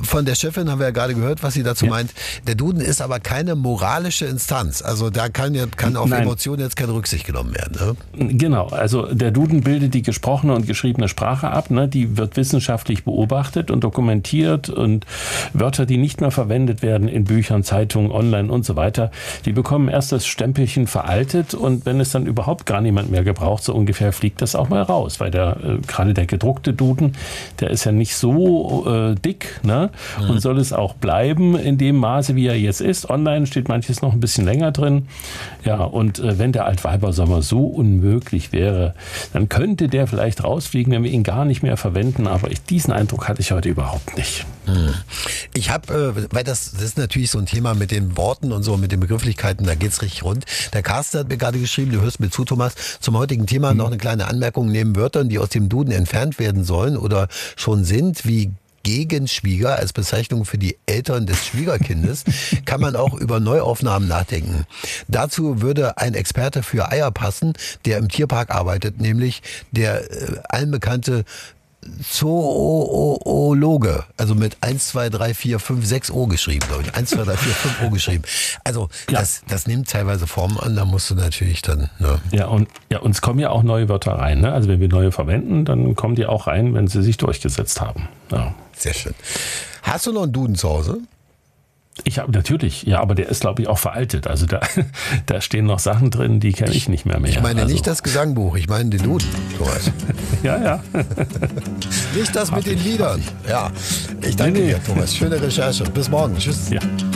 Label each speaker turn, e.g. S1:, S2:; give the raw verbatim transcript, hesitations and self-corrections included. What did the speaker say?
S1: von der Chefin haben wir ja gerade gehört, was sie dazu
S2: Ja.
S1: meint. Der Duden ist aber keine moralische Instanz. Also da kann, ja, kann auf
S2: Nein.
S1: Emotionen jetzt keine Rücksicht genommen werden. Ne?
S2: Genau, also der Duden bildet die gesprochene und geschriebene Sprache ab. Ne? Die wird wissenschaftlich beobachtet und dokumentiert, und Wörter, die nicht mehr verwendet werden in Büchern, Zeitungen, online und so weiter, die bekommen erst das Stempelchen veraltet, und wenn es dann überhaupt gar niemand mehr gebraucht, so ungefähr, fliegt das auch mal raus, weil der äh, gerade der gedruckte Duden, der ist ja nicht so äh, dick, ne? Mhm. Und soll es auch bleiben in dem Maße, wie er jetzt ist. Online steht manches noch ein bisschen länger drin. Ja, und äh, wenn der Altweibersommer so unmöglich wäre, dann könnte der vielleicht rausfliegen, wenn wir ihn gar nicht mehr verwenden. Aber ich, diesen Eindruck hatte ich heute überhaupt nicht.
S1: Hm. Ich habe, äh, weil das, das ist natürlich so ein Thema mit den Worten und so, mit den Begrifflichkeiten, da geht's richtig rund. Der Carsten hat mir gerade geschrieben, du hörst mir zu, Thomas, zum heutigen Thema noch eine kleine Anmerkung: Neben Wörtern, die aus dem Duden entfernt werden sollen oder schon sind, wie Gegenschwieger als Bezeichnung für die Eltern des Schwiegerkindes, kann man auch über Neuaufnahmen nachdenken. Dazu würde ein Experte für Eier passen, der im Tierpark arbeitet, nämlich der äh, allen bekannte Zoologe, also mit eins, zwei, drei, vier, fünf, sechs O geschrieben, glaube ich. eins, zwei, drei, vier, fünf O geschrieben. Also
S2: Ja.
S1: das, das nimmt teilweise Formen an, da musst du natürlich dann... Ne.
S2: Ja, und ja, uns kommen ja auch neue Wörter rein. Ne? Also wenn wir neue verwenden, dann kommen die auch rein, wenn sie sich durchgesetzt haben. Ja.
S1: Sehr schön. Hast du noch einen Duden zu Hause?
S2: Ich habe natürlich, ja, aber der ist, glaube ich, auch veraltet. Also da, da stehen noch Sachen drin, die kenne ich nicht mehr mehr.
S1: Ich meine
S2: also.
S1: nicht das Gesangbuch, ich meine den Duden, Thomas.
S2: Ja, ja.
S1: Nicht das mit den Liedern. Ja, ich danke
S2: Nee, nee.
S1: dir, Thomas. Schöne Recherche. Bis morgen. Tschüss.
S2: Ja.